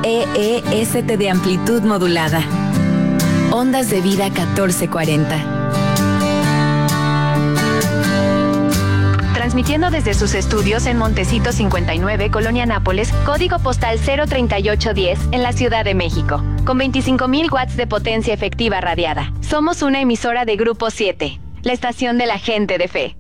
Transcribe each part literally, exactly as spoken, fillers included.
E E S T de amplitud modulada. Ondas de Vida catorce cuarenta. Transmitiendo desde sus estudios en Montecito cincuenta y nueve, Colonia Nápoles, código postal cero treinta y ocho diez, en la Ciudad de México, con veinticinco mil watts de potencia efectiva radiada. Somos una emisora de Grupo siete, la estación de la gente de fe.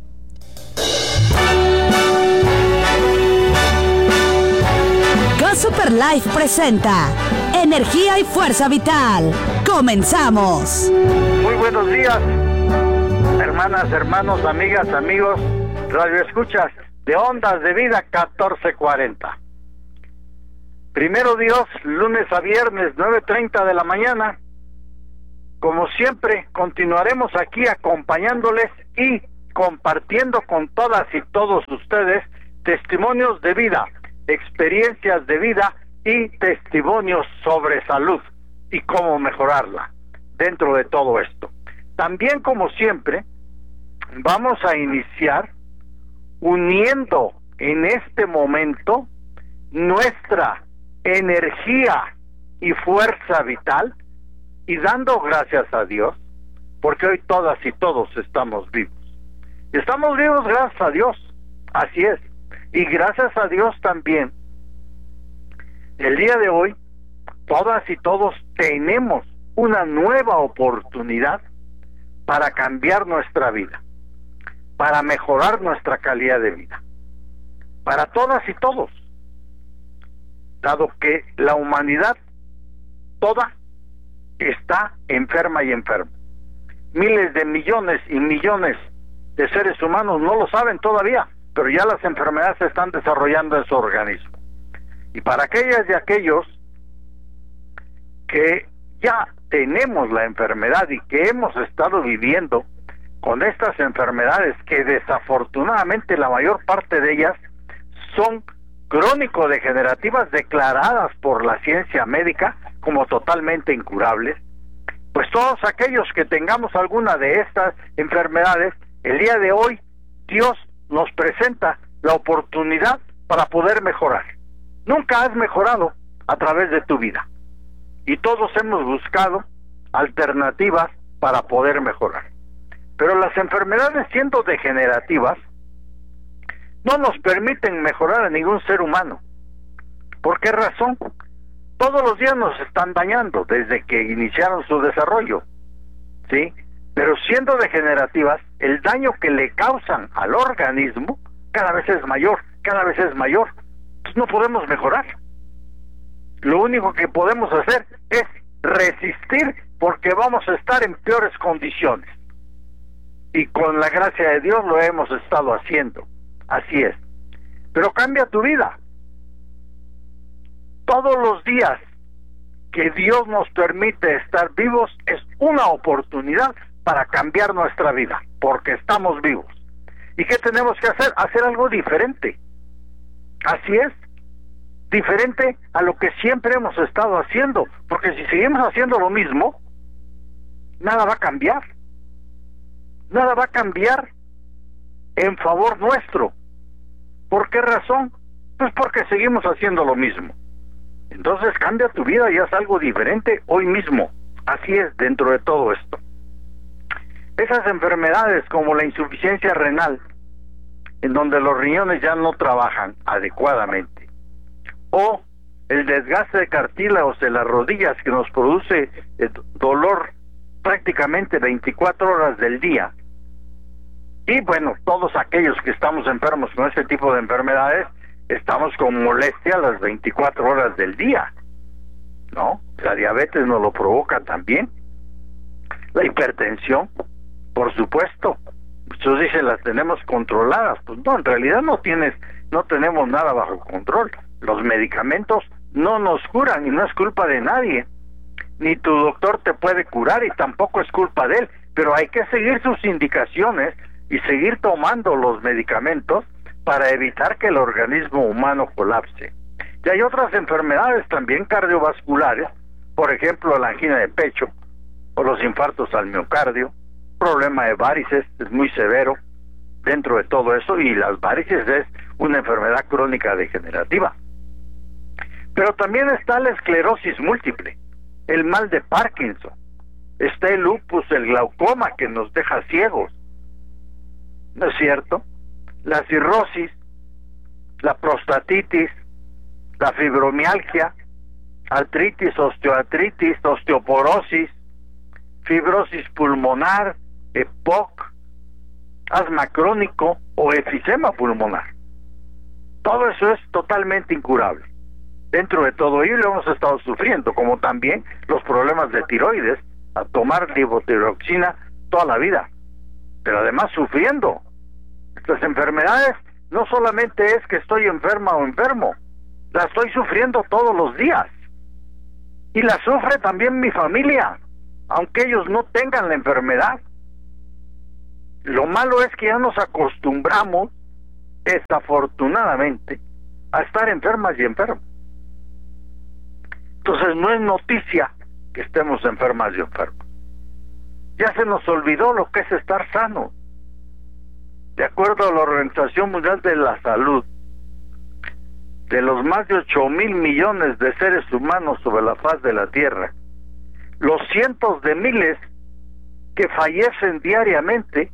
Go Super Life presenta Energía y Fuerza Vital. ¡Comenzamos! Muy buenos días, hermanas, hermanos, amigas, amigos, radio escuchas de Ondas de Vida catorce cuarenta. Primero Dios, lunes a viernes, nueve treinta de la mañana. Como siempre, continuaremos aquí acompañándoles y compartiendo con todas y todos ustedes testimonios de vida, experiencias de vida y testimonios sobre salud y cómo mejorarla dentro de todo esto. También, como siempre, vamos a iniciar uniendo en este momento nuestra energía y fuerza vital y dando gracias a Dios, porque hoy todas y todos estamos vivos. Estamos vivos gracias a Dios, así es. Y gracias a Dios también, el día de hoy, todas y todos tenemos una nueva oportunidad para cambiar nuestra vida, para mejorar nuestra calidad de vida, para todas y todos, dado que la humanidad toda está enferma y enferma. Miles de millones y millones de seres humanos no lo saben todavía, pero ya las enfermedades se están desarrollando en su organismo. Y para aquellas y aquellos que ya tenemos la enfermedad y que hemos estado viviendo con estas enfermedades, que desafortunadamente la mayor parte de ellas son crónico-degenerativas declaradas por la ciencia médica como totalmente incurables, pues todos aquellos que tengamos alguna de estas enfermedades, el día de hoy Dios nos presenta la oportunidad para poder mejorar. Nunca has mejorado a través de tu vida y todos hemos buscado alternativas para poder mejorar, pero las enfermedades, siendo degenerativas, no nos permiten mejorar a ningún ser humano. ¿Por qué razón? Todos los días nos están dañando desde que iniciaron su desarrollo, ¿sí? Pero siendo degenerativas, el daño que le causan al organismo cada vez es mayor, cada vez es mayor. Entonces no podemos mejorar. Lo único que podemos hacer es resistir, porque vamos a estar en peores condiciones. Y con la gracia de Dios lo hemos estado haciendo. Así es. Pero cambia tu vida. Todos los días que Dios nos permite estar vivos es una oportunidad para cambiar nuestra vida, porque estamos vivos. ¿Y qué tenemos que hacer? Hacer algo diferente. Así es. Diferente a lo que siempre hemos estado haciendo, porque si seguimos haciendo lo mismo, nada va a cambiar. Nada va a cambiar en favor nuestro. ¿Por qué razón? Pues porque seguimos haciendo lo mismo. Entonces cambia tu vida y haz algo diferente hoy mismo. Así es, dentro de todo esto. Esas enfermedades como la insuficiencia renal, en donde los riñones ya no trabajan adecuadamente, o el desgaste de cartílagos de las rodillas que nos produce dolor prácticamente veinticuatro horas del día, y bueno, todos aquellos que estamos enfermos con este tipo de enfermedades, estamos con molestia las veinticuatro horas del día, ¿no? La diabetes nos lo provoca también, la hipertensión, por supuesto. Muchos dicen las tenemos controladas, pues no, en realidad no tienes, no tenemos nada bajo control. Los medicamentos no nos curan y no es culpa de nadie, ni tu doctor te puede curar y tampoco es culpa de él, pero hay que seguir sus indicaciones y seguir tomando los medicamentos para evitar que el organismo humano colapse. Y hay otras enfermedades también cardiovasculares, por ejemplo la angina de pecho o los infartos al miocardio, problema de varices, es muy severo dentro de todo eso, y las varices es una enfermedad crónica degenerativa. Pero también está la esclerosis múltiple, el mal de Parkinson, está el lupus, el glaucoma que nos deja ciegos, ¿no es cierto? La cirrosis, la prostatitis, la fibromialgia, artritis, osteoartritis, osteoporosis, fibrosis pulmonar, E P O C, asma crónico o efisema pulmonar. Todo eso es totalmente incurable. Dentro de todo ello lo hemos estado sufriendo, como también los problemas de tiroides, a tomar levotiroxina toda la vida, pero además sufriendo. Estas enfermedades no solamente es que estoy enferma o enfermo, la estoy sufriendo todos los días. Y la sufre también mi familia, aunque ellos no tengan la enfermedad. Lo malo es que ya nos acostumbramos, desafortunadamente, a estar enfermas y enfermos. Entonces no es noticia que estemos enfermas y enfermos. Ya se nos olvidó lo que es estar sanos. De acuerdo a la Organización Mundial de la Salud, de los más de ocho mil millones de seres humanos sobre la faz de la Tierra, los cientos de miles que fallecen diariamente,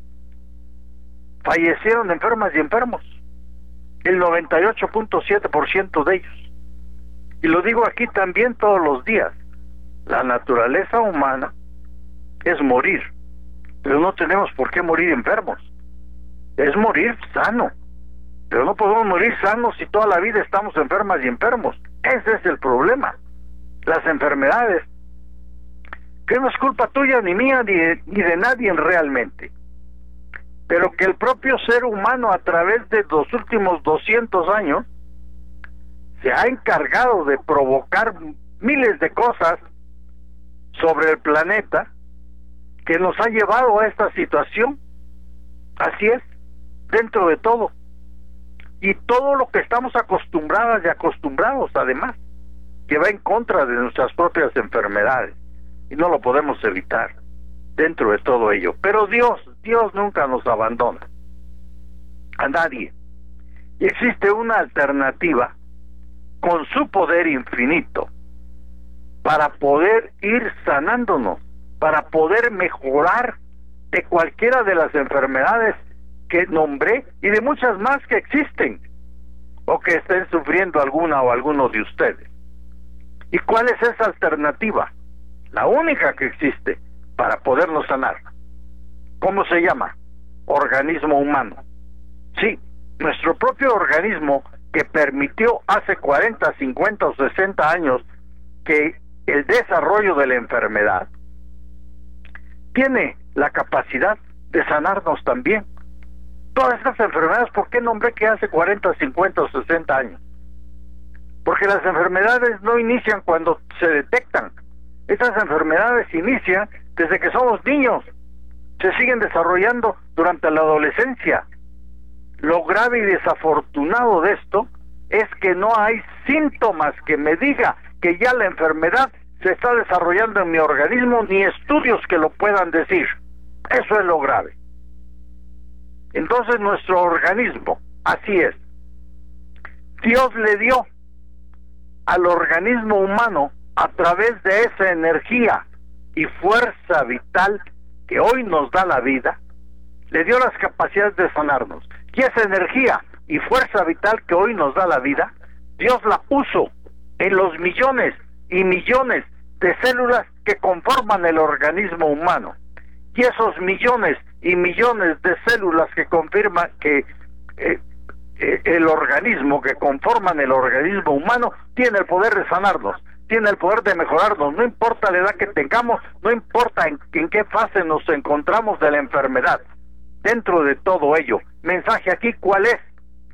fallecieron enfermas y enfermos, el noventa y ocho punto siete por ciento de ellos. Y lo digo aquí también todos los días, la naturaleza humana es morir, pero no tenemos por qué morir enfermos, es morir sano, pero no podemos morir sanos si toda la vida estamos enfermas y enfermos. Ese es el problema, las enfermedades, que no es culpa tuya ni mía ni de, ni de nadie realmente, pero que el propio ser humano a través de los últimos doscientos años se ha encargado de provocar miles de cosas sobre el planeta que nos ha llevado a esta situación. Así es, dentro de todo, y todo lo que estamos acostumbradas y acostumbrados además, que va en contra de nuestras propias enfermedades, y no lo podemos evitar dentro de todo ello. Pero Dios, Dios nunca nos abandona a nadie, y existe una alternativa con su poder infinito para poder ir sanándonos, para poder mejorar de cualquiera de las enfermedades que nombré y de muchas más que existen o que estén sufriendo alguna o alguno de ustedes. ¿Y cuál es esa alternativa? La única que existe para podernos sanar. ¿Cómo se llama? Organismo humano. Sí, nuestro propio organismo, que permitió hace cuarenta, cincuenta o sesenta años que el desarrollo de la enfermedad, tiene la capacidad de sanarnos también. Todas estas enfermedades, ¿por qué nombré que hace cuarenta, cincuenta o sesenta años? Porque las enfermedades no inician cuando se detectan. Estas enfermedades inician desde que somos niños, se siguen desarrollando durante la adolescencia. Lo grave y desafortunado de esto es que no hay síntomas que me diga que ya la enfermedad se está desarrollando en mi organismo, ni estudios que lo puedan decir. Eso es lo grave. Entonces nuestro organismo, así es, Dios le dio al organismo humano, a través de esa energía y fuerza vital que hoy nos da la vida, le dio las capacidades de sanarnos. Y esa energía y fuerza vital que hoy nos da la vida, Dios la puso en los millones y millones de células que conforman el organismo humano. Y esos millones y millones de células que confirman que eh, eh, el organismo, que conforman el organismo humano, tiene el poder de sanarnos, tiene el poder de mejorarnos, no importa la edad que tengamos, no importa en, en qué fase nos encontramos de la enfermedad. Dentro de todo ello, mensaje aquí, ¿cuál es?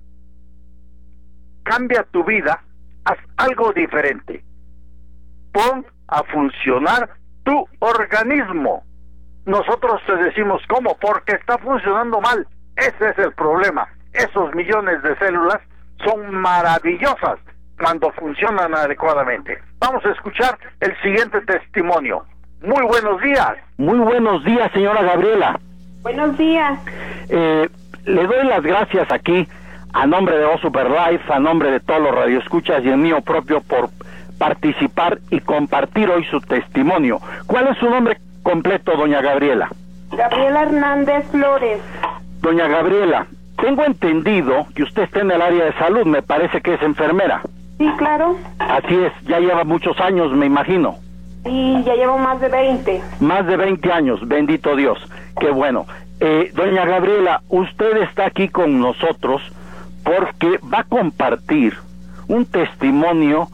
Cambia tu vida, haz algo diferente. Pon a funcionar tu organismo. Nosotros te decimos cómo, porque está funcionando mal. Ese es el problema. Esos millones de células son maravillosas cuando funcionan adecuadamente. Vamos a escuchar el siguiente testimonio. Muy buenos días. Muy buenos días, señora Gabriela. Buenos días. Eh, le doy las gracias aquí a nombre de O Super Life, a nombre de todos los radioescuchas y el mío propio por participar y compartir hoy su testimonio. ¿Cuál es su nombre completo, doña Gabriela? Gabriela Hernández Flores. Doña Gabriela, tengo entendido que usted está en el área de salud, me parece que es enfermera. Sí, claro. Así es, ya lleva muchos años, me imagino. Sí, ya llevo más de veinte. Más de veinte años, bendito Dios, qué bueno. Eh, doña Gabriela, usted está aquí con nosotros porque va a compartir un testimonio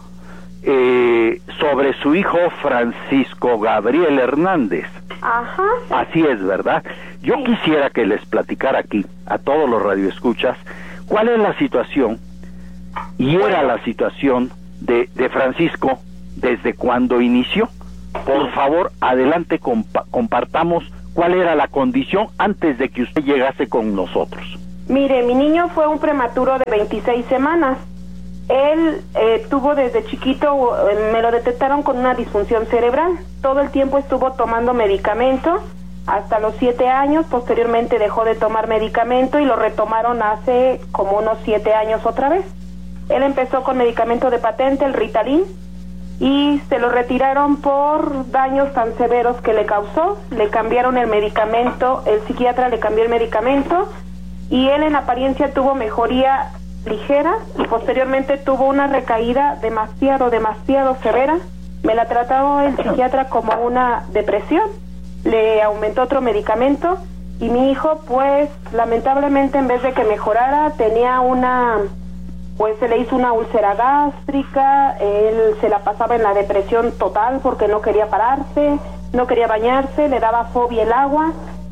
eh, sobre su hijo Francisco Gabriel Hernández. Ajá. Así es, ¿verdad? Yo sí. quisiera que les platicara aquí, a todos los radioescuchas, cuál es la situación, y era la situación de, de Francisco desde cuando inició. Por favor, adelante, compa compartamos cuál era la condición antes de que usted llegase con nosotros. Mire, mi niño fue un prematuro de veintiséis semanas. Él eh, tuvo desde chiquito, eh, me lo detectaron con una disfunción cerebral. Todo el tiempo estuvo tomando medicamento hasta los siete años. Posteriormente dejó de tomar medicamento y lo retomaron hace como unos siete años otra vez. Él empezó con medicamento de patente, el Ritalin, y se lo retiraron por daños tan severos que le causó. Le cambiaron el medicamento, el psiquiatra le cambió el medicamento y él en apariencia tuvo mejoría ligera y posteriormente tuvo una recaída demasiado, demasiado severa. Me la trató el psiquiatra como una depresión, le aumentó otro medicamento y mi hijo pues lamentablemente en vez de que mejorara tenía una... pues se le hizo una úlcera gástrica, él se la pasaba en la depresión total porque no quería pararse, no quería bañarse, le daba fobia el agua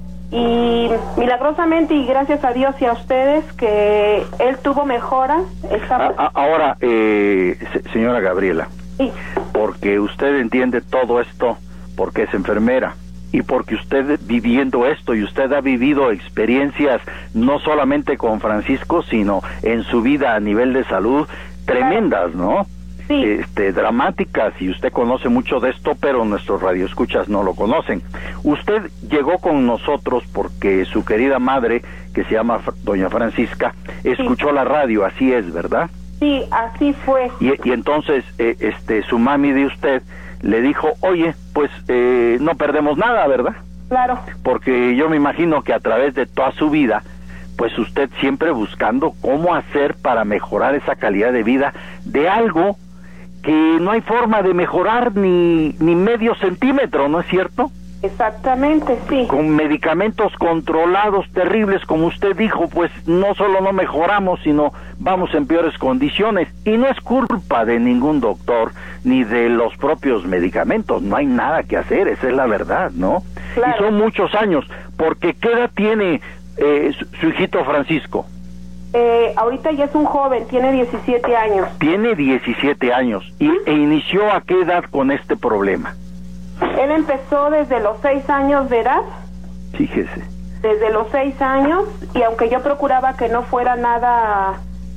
y milagrosamente y gracias a Dios y a ustedes que él tuvo mejoras. Estaba... Ahora, eh, señora Gabriela, sí. Porque usted entiende todo esto porque es enfermera. Y porque usted viviendo esto y usted ha vivido experiencias no solamente con Francisco, sino en su vida a nivel de salud tremendas, ¿no? Sí. Este, dramáticas, y usted conoce mucho de esto, pero nuestros radioescuchas no lo conocen. Usted llegó con nosotros porque su querida madre, que se llama doña Francisca, escuchó sí. la radio, así es, ¿verdad? Sí, así fue. Y, y entonces, eh, este, su mami de usted le dijo, oye, pues eh, no perdemos nada, ¿verdad? Claro. Porque yo me imagino que a través de toda su vida, pues usted siempre buscando cómo hacer para mejorar esa calidad de vida de algo que no hay forma de mejorar ni, ni medio centímetro, ¿no es cierto? Exactamente, sí. Con medicamentos controlados, terribles, como usted dijo, pues no solo no mejoramos, sino vamos en peores condiciones. Y no es culpa de ningún doctor, ni de los propios medicamentos, no hay nada que hacer, esa es la verdad, ¿no? Claro. Y son muchos años, porque ¿qué edad tiene eh, su, su hijito Francisco? Eh, ahorita ya es un joven, tiene diecisiete años. Tiene diecisiete años, y, e inició a qué edad con este problema. Él empezó desde los seis años de edad. Fíjese. Desde los seis años, y aunque yo procuraba que no fuera nada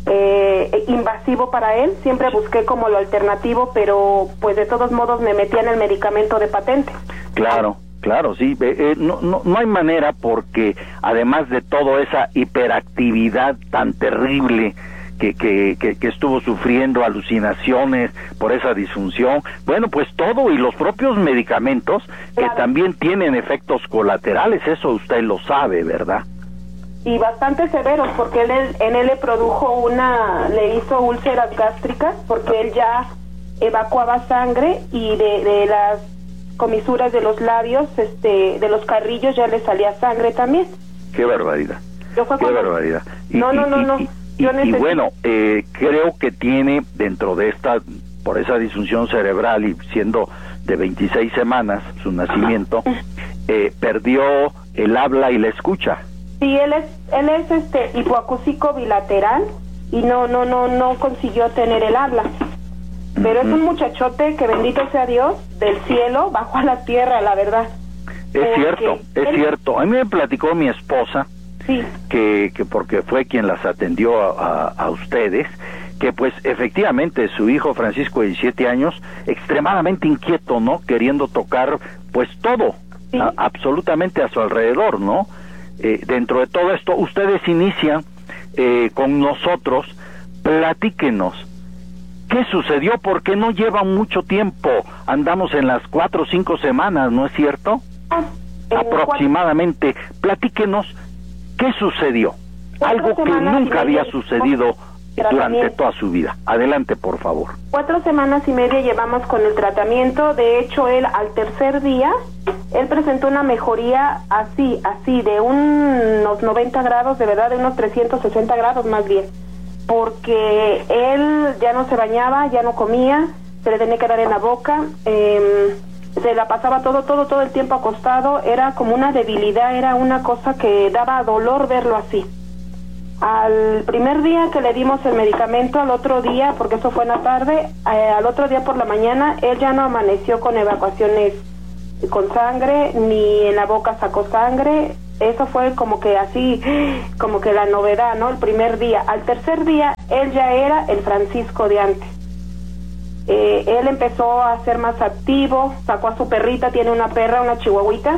eh, invasivo para él, siempre busqué como lo alternativo, pero pues de todos modos me metía en el medicamento de patente. Claro, claro, sí. Eh, eh, no, no, no hay manera porque además de toda esa hiperactividad tan terrible Que, que, que, que estuvo sufriendo, alucinaciones por esa disfunción, bueno, pues todo, y los propios medicamentos que claro. también tienen efectos colaterales, eso usted lo sabe, ¿verdad? Y bastante severos, porque él, en él le produjo una, le hizo úlceras gástricas, porque él ya evacuaba sangre y de, de las comisuras de los labios, este, de los carrillos ya le salía sangre también. Qué barbaridad, Yo fue qué cuando... barbaridad. Y, no, no, no, y, no. Y, Yo y, necesito... y bueno, eh, creo que tiene dentro de esta, por esa disfunción cerebral y siendo de veintiséis semanas su nacimiento, eh, perdió el habla y la escucha. Sí, él es, él es este hipoacúsico bilateral y no, no, no, no consiguió tener el habla. Pero uh-huh. es un muchachote que bendito sea Dios, del cielo bajó a la tierra, la verdad. Es Porque cierto, es él... cierto. A mí me platicó mi esposa. Sí. Que, que porque fue quien las atendió a, a, a ustedes, que pues efectivamente su hijo Francisco de diecisiete años, extremadamente inquieto, ¿no? Queriendo tocar pues todo, sí. a, absolutamente a su alrededor, ¿no? Eh, dentro de todo esto, ustedes inician eh, con nosotros, platíquenos. ¿Qué sucedió? Porque no lleva mucho tiempo. Andamos en las cuatro o cinco semanas, ¿no es cierto? En Aproximadamente. Cuatro... Platíquenos, ¿qué sucedió? Algo que nunca había sucedido durante toda su vida. Adelante, por favor. Cuatro semanas y media llevamos con el tratamiento. De hecho, él al tercer día, él presentó una mejoría así, así, de unos noventa grados, de verdad, de unos trescientos sesenta grados más bien. Porque él ya no se bañaba, ya no comía, se le tenía que dar en la boca, eh, se la pasaba todo, todo, todo el tiempo acostado. Era como una debilidad, era una cosa que daba dolor verlo así. Al primer día que le dimos el medicamento, al otro día, porque eso fue en la tarde, eh, al otro día por la mañana, él ya no amaneció con evacuaciones con sangre, ni en la boca sacó sangre. Eso fue como que así, como que la novedad, ¿no? El primer día. Al tercer día, él ya era el Francisco de antes. Eh, él empezó a ser más activo, sacó a su perrita, tiene una perra, una chihuahuita,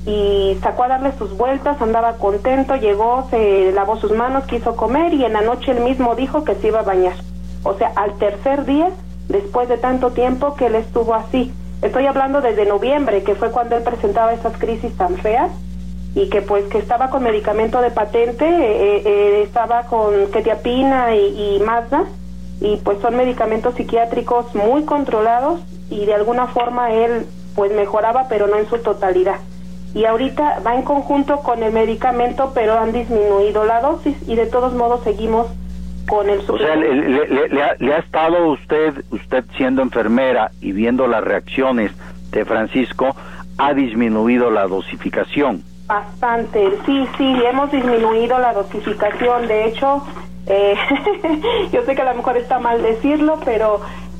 y sacó a darle sus vueltas, andaba contento, llegó, se lavó sus manos, quiso comer, y en la noche él mismo dijo que se iba a bañar. O sea, al tercer día, después de tanto tiempo que él estuvo así. Estoy hablando desde noviembre, que fue cuando él presentaba esas crisis tan feas, y que pues que estaba con medicamento de patente, eh, eh, estaba con quetiapina y, y Mazda, y pues son medicamentos psiquiátricos muy controlados, y de alguna forma él pues mejoraba, pero no en su totalidad. Y ahorita va en conjunto con el medicamento, pero han disminuido la dosis, y de todos modos seguimos con el suplemento. O sea, le, le, le, ha, le ha estado usted, usted siendo enfermera y viendo las reacciones de Francisco, ha disminuido la dosificación. Bastante, sí, sí, hemos disminuido la dosificación. De hecho, eh, yo sé que a lo mejor está mal decirlo, pero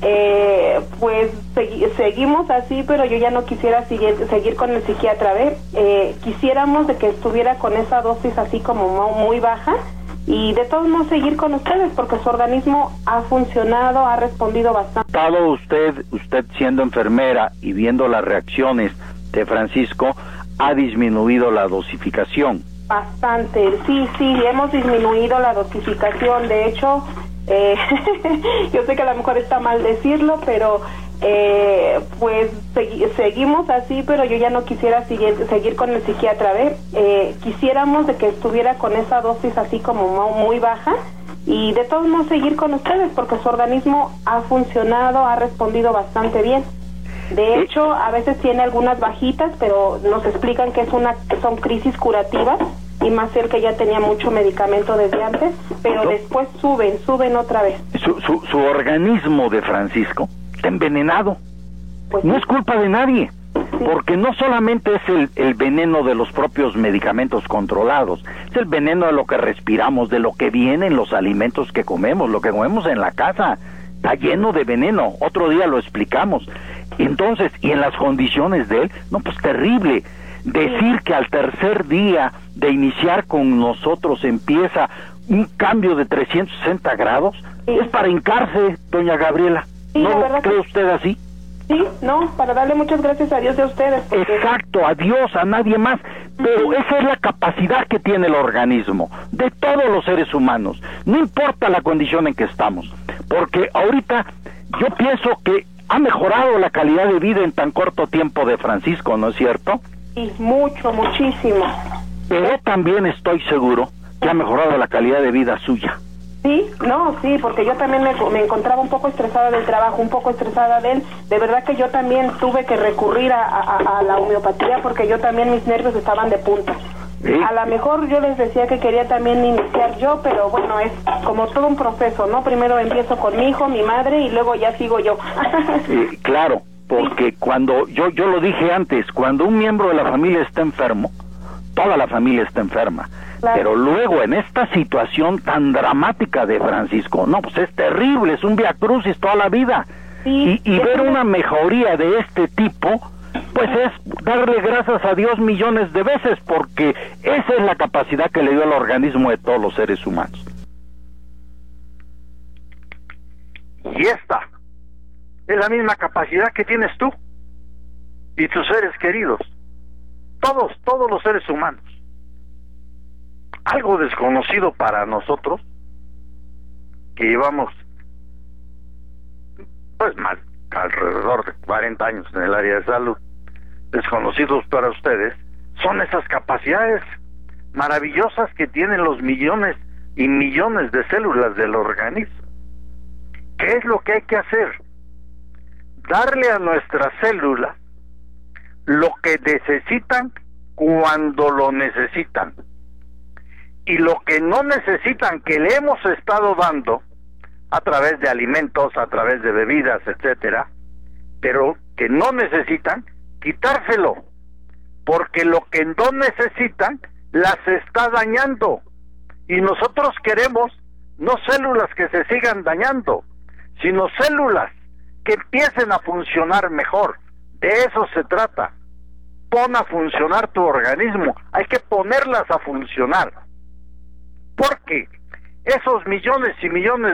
eh, pues segui seguimos así, pero yo ya no quisiera seguir, seguir con el psiquiatra. ¿Ve? Eh, quisiéramos de que estuviera con esa dosis así como muy baja, y de todos modos seguir con ustedes, porque su organismo ha funcionado, ha respondido bastante. Estado usted, usted siendo enfermera y viendo las reacciones de Francisco, ha disminuido la dosificación. Bastante, sí, sí, hemos disminuido la dosificación. De hecho, eh, yo sé que a lo mejor está mal decirlo, pero eh, pues segui seguimos así, pero yo ya no quisiera seguir, seguir con el psiquiatra. ¿Ve? Eh, quisiéramos de que estuviera con esa dosis así como muy baja, y de todos modos seguir con ustedes, porque su organismo ha funcionado, ha respondido bastante bien. De hecho, a veces tiene algunas bajitas, pero nos explican que es una, son crisis curativas, y más él que ya tenía mucho medicamento desde antes, pero después suben, suben otra vez. Su, su, su organismo de Francisco está envenenado. Pues no sí. Es culpa de nadie, sí. Porque no solamente es el, el veneno de los propios medicamentos controlados, es el veneno de lo que respiramos, de lo que vienen los alimentos que comemos, lo que comemos en la casa, está lleno de veneno. Otro día lo explicamos. Entonces, y en las condiciones de él, no, pues terrible. Decir que al tercer día de iniciar con nosotros empieza un cambio de trescientos sesenta grados, sí. Es para hincarse, doña Gabriela. Sí, ¿No lo cree que... usted así? Sí, no, para darle muchas gracias a Dios de ustedes. Porque... Exacto, a Dios, a nadie más. Pero uh-huh. Esa es la capacidad que tiene el organismo, de todos los seres humanos, no importa la condición en que estamos. Porque ahorita yo pienso que ha mejorado la calidad de vida en tan corto tiempo de Francisco, ¿no es cierto? Sí, mucho, muchísimo. Pero también estoy seguro que ha mejorado la calidad de vida suya. Sí, no, sí, porque yo también me, me encontraba un poco estresada del trabajo, un poco estresada de él. De verdad que yo también tuve que recurrir a, a, a la homeopatía, porque yo también mis nervios estaban de punta. ¿Sí? A lo mejor yo les decía que quería también iniciar yo, pero bueno, es como todo un proceso, ¿no? Primero empiezo con mi hijo, mi madre, y luego ya sigo yo. eh, claro, porque sí. Cuando, yo, yo lo dije antes, cuando un miembro de la familia está enfermo, toda la familia está enferma. Claro. Pero luego en esta situación tan dramática de Francisco, no, pues es terrible, es un viacrucis toda la vida. Sí, y y ver una mejoría de este tipo, pues es darle gracias a Dios millones de veces, porque esa es la capacidad que le dio al organismo de todos los seres humanos. Y esta es la misma capacidad que tienes tú y tus seres queridos, todos, todos los seres humanos. Algo desconocido para nosotros que llevamos pues más alrededor de cuarenta años en el área de salud, desconocidos para ustedes, son esas capacidades maravillosas que tienen los millones y millones de células del organismo. ¿Qué es lo que hay que hacer? Darle a nuestras células lo que necesitan cuando lo necesitan, y lo que no necesitan, que le hemos estado dando a través de alimentos, a través de bebidas, etcétera, pero que no necesitan, quitárselo, porque lo que no necesitan las está dañando, y nosotros queremos no células que se sigan dañando, sino células que empiecen a funcionar mejor. De eso se trata. Pon a funcionar tu organismo, hay que ponerlas a funcionar, porque esos millones y millones